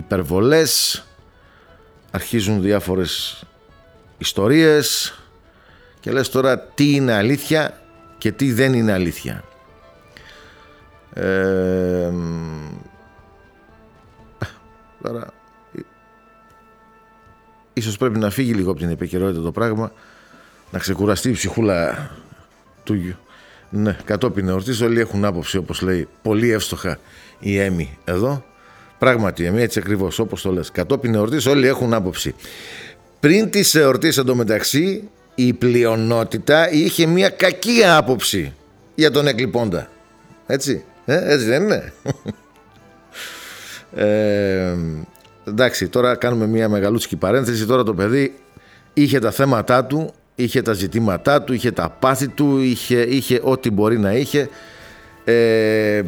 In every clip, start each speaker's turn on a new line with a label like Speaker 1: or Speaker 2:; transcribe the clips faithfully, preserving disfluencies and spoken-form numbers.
Speaker 1: υπερβολές, αρχίζουν διάφορες ιστορίες και λες τώρα τι είναι αλήθεια και τι δεν είναι αλήθεια. Ε, τώρα, ίσως πρέπει να φύγει λίγο από την επικαιρότητα το πράγμα, να ξεκουραστεί η ψυχούλα του γιου. Ναι, κατόπιν εορτής όλοι έχουν άποψη, όπως λέει πολύ εύστοχα η Έμι εδώ. Πράγματι, Έμι, έτσι ακριβώς όπως το λες. Κατόπιν εορτής όλοι έχουν άποψη. Πριν της εορτής εντωμεταξύ, η πλειονότητα είχε μια κακή άποψη για τον εκλειπώντα. Έτσι, ε, έτσι δεν είναι? ε, εντάξει, τώρα κάνουμε μια μεγαλούτσικη παρένθεση. Τώρα το παιδί είχε τα θέματά του, είχε τα ζητήματά του, είχε τα πάθη του, είχε, είχε ό,τι μπορεί να είχε. Ε,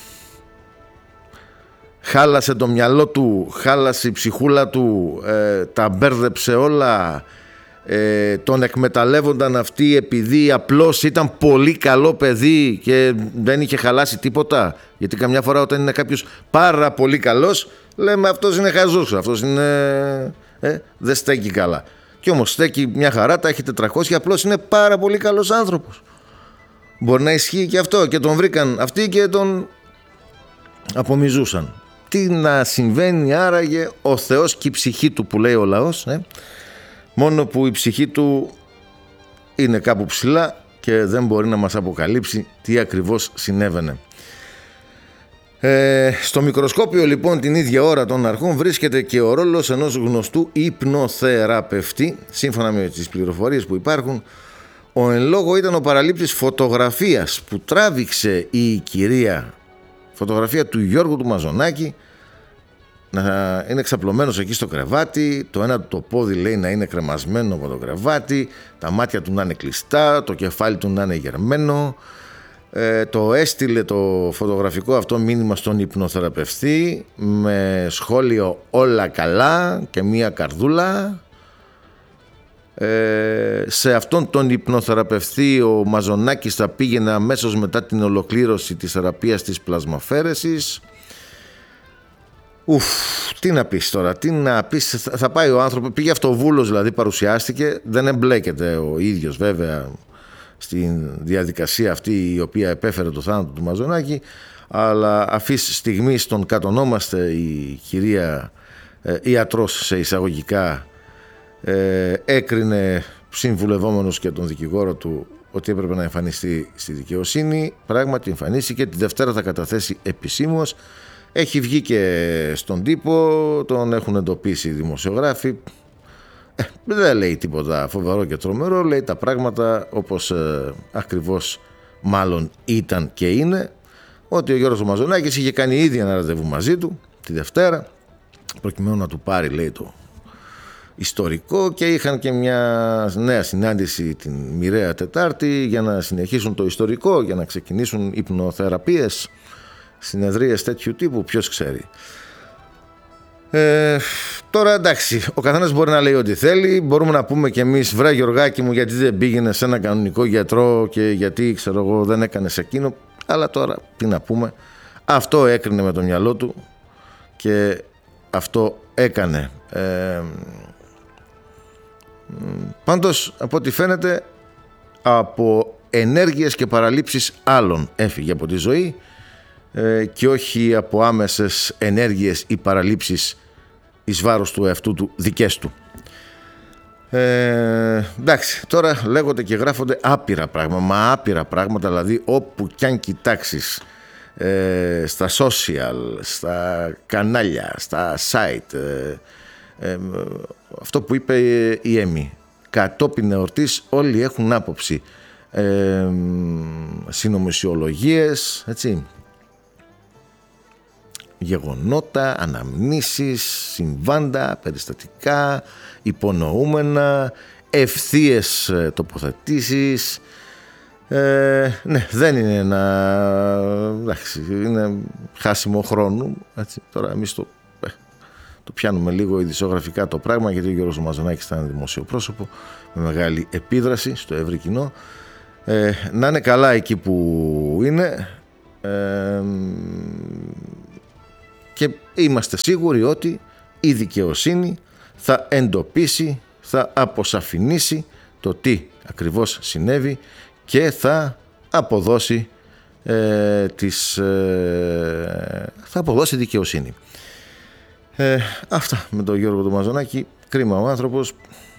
Speaker 1: χάλασε το μυαλό του, χάλασε η ψυχούλα του, ε, τα μπέρδεψε όλα, ε, τον εκμεταλλεύονταν αυτοί επειδή απλώς ήταν πολύ καλό παιδί και δεν είχε χαλάσει τίποτα. Γιατί καμιά φορά όταν είναι κάποιος πάρα πολύ καλός, λέμε αυτός είναι χαζός, αυτός είναι, ε, δεν στέκει καλά. Και όμως στέκει μια χαρά, τα έχει τετρακόσια, απλώς είναι πάρα πολύ καλός άνθρωπος. Μπορεί να ισχύει και αυτό και τον βρήκαν αυτοί και τον απομυζούσαν. Τι να συμβαίνει άραγε? Ο Θεός και η ψυχή του που λέει ο λαός, ε? Μόνο που η ψυχή του είναι κάπου ψηλά και δεν μπορεί να μας αποκαλύψει τι ακριβώς συνέβαινε. Ε, στο μικροσκόπιο λοιπόν την ίδια ώρα των αρχών βρίσκεται και ο ρόλος ενός γνωστού υπνοθεραπευτή. Σύμφωνα με τις πληροφορίες που υπάρχουν, ο εν λόγω ήταν ο παραλήπτης φωτογραφίας που τράβηξε η κυρία, φωτογραφία του Γιώργου του Μαζονάκη, να είναι ξαπλωμένος εκεί στο κρεβάτι, το ένα του το πόδι λέει να είναι κρεμασμένο από το κρεβάτι, τα μάτια του να είναι κλειστά, το κεφάλι του να είναι γερμένο. Ε, το έστειλε το φωτογραφικό αυτό μήνυμα στον υπνοθεραπευτή με σχόλιο όλα καλά και μία καρδούλα. Ε, σε αυτόν τον υπνοθεραπευτή ο Μαζονάκης θα πήγαινε αμέσως μετά την ολοκλήρωση της θεραπείας της πλασμαφαίρεσης. Ουφ, τι να πεις τώρα, τι να πεις, θα πάει ο άνθρωπος, πήγε αυτοβούλος δηλαδή, παρουσιάστηκε, δεν εμπλέκεται ο ίδιος βέβαια στην διαδικασία αυτή η οποία επέφερε το θάνατο του Μαζονάκη, αλλά αφής στιγμής τον κατονόμαστε η κυρία ε, ιατρός σε εισαγωγικά, ε, έκρινε συμβουλευόμενος και τον δικηγόρο του ότι έπρεπε να εμφανιστεί στη δικαιοσύνη. Πράγματι εμφανίστηκε, τη Δευτέρα θα καταθέσει επισήμως. Έχει βγει και στον τύπο, τον έχουν εντοπίσει οι δημοσιογράφοι. Ε, δεν λέει τίποτα φοβερό και τρομερό, λέει τα πράγματα όπως ε, ακριβώς μάλλον ήταν και είναι, ότι ο Γιώργος Μαζονάκης είχε κάνει ήδη ένα ραντεβού μαζί του τη Δευτέρα προκειμένου να του πάρει, λέει, το ιστορικό, και είχαν και μια νέα συνάντηση την μοιραία Τετάρτη για να συνεχίσουν το ιστορικό, για να ξεκινήσουν υπνοθεραπείες, συνεδρίες τέτοιου τύπου, ποιος ξέρει. Ε, τώρα εντάξει, ο καθένας μπορεί να λέει ό,τι θέλει. Μπορούμε να πούμε κι εμείς, βρε Γιωργάκη μου, γιατί δεν πήγαινε σε ένα κανονικό γιατρό και γιατί, ξέρω εγώ, δεν έκανε σε εκείνο. Αλλά τώρα τι να πούμε, αυτό έκρινε με το μυαλό του και αυτό έκανε. ε, Πάντως από ό,τι φαίνεται από ενέργειες και παραλήψεις άλλων έφυγε από τη ζωή ε, και όχι από άμεσες ενέργειες ή παραλήψεις εις βάρος του εαυτού του, δικές του. Ε, εντάξει, τώρα λέγονται και γράφονται άπειρα πράγματα, μα άπειρα πράγματα, δηλαδή όπου κι αν κοιτάξεις, ε, στα social, στα κανάλια, στα site, ε, ε, αυτό που είπε η Έμι, κατόπιν εορτής όλοι έχουν άποψη, ε, συνωμοσιολογίες, έτσι, γεγονότα, αναμνήσεις, συμβάντα, περιστατικά, υπονοούμενα, ευθείες τοποθετήσεις. Ε, ναι, δεν είναι ένα, εντάξει, είναι χάσιμο χρόνου, έτσι. Τώρα εμείς το, ε, το πιάνουμε λίγο ειδησιογραφικά το πράγμα, γιατί ο Γιώργος Μαζονάκης ήταν δημοσιοπρόσωπο με μεγάλη επίδραση στο ευρύ κοινό. Ε, να είναι καλά εκεί που είναι, ε, και είμαστε σίγουροι ότι η δικαιοσύνη θα εντοπίσει, θα αποσαφηνίσει το τι ακριβώς συνέβη και θα αποδώσει ε, τις, ε, θα αποδώσει δικαιοσύνη. Ε, αυτά με τον Γιώργο τον Μαζονάκη. Κρίμα ο άνθρωπος.